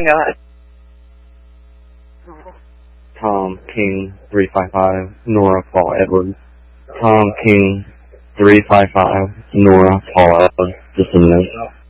God. Tom King 355, Nora Paul Edwards. Tom King 355, Nora Paul Edwards. Just a minute.